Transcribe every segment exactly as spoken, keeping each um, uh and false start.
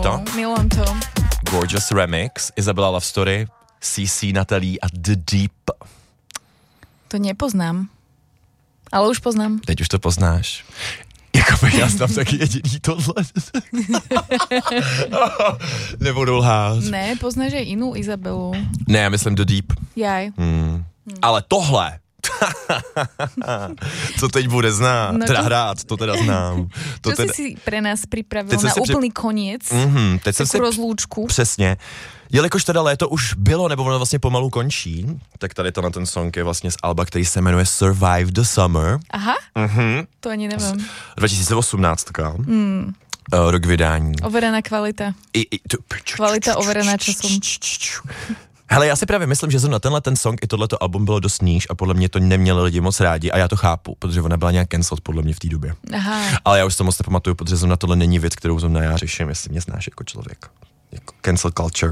to? Milujem to. Gorgeous Remix, Isabella Love Story, C C, Natalie a The Deep. To nepoznám. Ale už poznám. Teď už to poznáš. Jakoby já znám taky jediný tohle. Nebudu lhát. Ne, poznáš aj inú Izabelu. Ne, já myslím The Deep. Jaj. Hmm. Hmm. Ale tohle, co teď bude znát, no teda to... hrát, to teda znám. To čo teda... si si pre nás pripravil na úplný při... koniec? Mm-hmm, teď jsem si... rozlúčku. Přesně. Jelikož teda léto už bylo, nebo ono vlastně pomalu končí, tak tady to na ten song je vlastně z alba, který se jmenuje Survive the Summer. Aha, mm-hmm. To ani nevím. dva tisíce osmnáct, mm. uh, rok vydání. Overená kvalita. I, i, tu... Kvalita overená časom. Hele, já si právě myslím, že na tenhle ten song i tohleto album bylo dost níž a podle mě to neměli lidi moc rádi a já to chápu, protože ona byla nějak cancelled podle mě v té době. Aha. Ale já už to moc nepamatuju, protože zrovna tohle není věc, kterou zrovna já řeším, jestli mě znáš jako člověk. Jako cancel culture.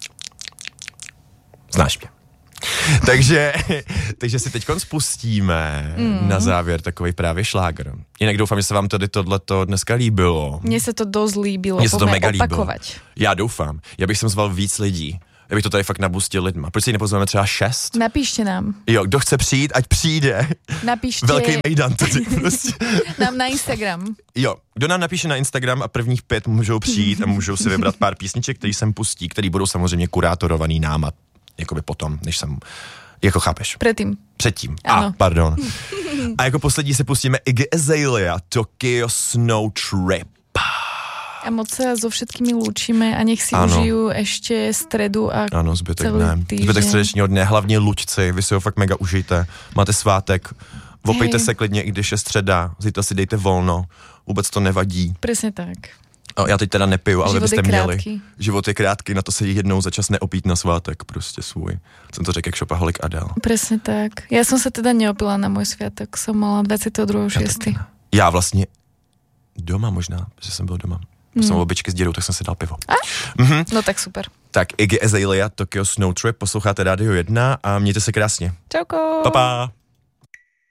Znáš mě. takže, takže si teďkon spustíme mm. na závěr takový právě šláger. Jinak doufám, že se vám tady tohleto dneska líbilo. Mně se to dost líbilo. Mně se to mega opakovat. líbilo. Já doufám. Já bych sem zval víc lidí. Já bych to tady fakt nabustil lidma. Proč si ji nepozveme třeba šest? Napíšte nám. Jo, kdo chce přijít, ať přijde. Napíšte. Velký mejdan tady prostě. Nám na Instagram. Jo, kdo nám napíše na Instagram a prvních pět můžou přijít a můžou si vybrat pár písniček, který sem pustí, který budou samozřejmě kurátorovaný náma. Jakoby potom, než jsem... Jako chápeš? Předtím. Předtím. Ano. A, pardon. A jako poslední si pustíme Iggy Azalea, Tokyo Snow Trip. A moc sa so všetkými lúčime a nech si ano. užijú ešte stredu a ano, zbytek celý ne. týždeň. Zbytek středečního dne, hlavně luďci, vy si ho fakt mega užijte. Máte svátek, opejte se klidně, i když je středa, zítra si dejte volno, vůbec to nevadí. Presne tak. O, já teď teda nepiju, ale Život byste je měli. krátký. Život je krátký, na to se jednou za čas neopít na svátek, prostě svůj. Jsem to řekl jak šopaholik Adele. Presne tak. Ja som sa teda neopila na môj sviatok, som mala dvadsiateho druhého šiesteho Já vlastně doma možná, že jsem byl doma. Mm. Jsem običky s dědou, tak jsem si dal pivo. A? Mhm. No tak super. Tak Iggy Azalea, Tokyo Snow Trip, posloucháte Rádio jedna a mějte se krásně. Čauko. Pa, pa.